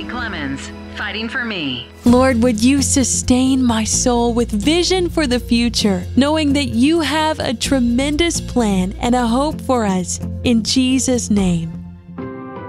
Clemens, fighting for me. Lord, would you sustain my soul with vision for the future, knowing that you have a tremendous plan and a hope for us. In Jesus' name.